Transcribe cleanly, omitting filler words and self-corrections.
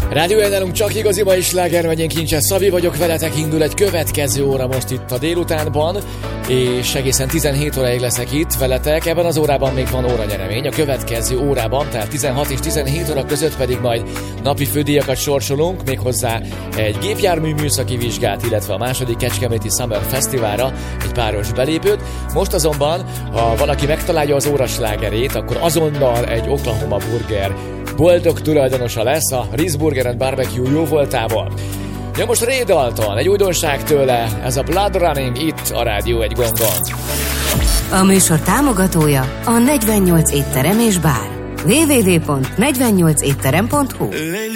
Rádió nálunk csak igazi mai sláger megyén Kincses Szabi vagyok, veletek indul egy következő óra most itt a délutánban, és egészen 17 óráig leszek itt veletek. Ebben az órában még van óranyeremény, a következő órában, tehát 16 és 17 óra között pedig majd napi fődíjakat sorsolunk, méghozzá egy gépjármű műszaki vizsgát, illetve a második Kecskeméti Summer Fesztiválra egy páros belépőt. Most azonban, ha valaki megtalálja az óra slágerét, akkor azonnal egy Oklahoma Burger boldog tulajdonosa lesz a Rizz Burger and Barbecue jóvoltából. Ja, most Ray Dalton, egy újdonság tőle, ez a Blood Running itt a Rádió egy gongon. A műsor támogatója a 48 étterem és bár. www.48étterem.hu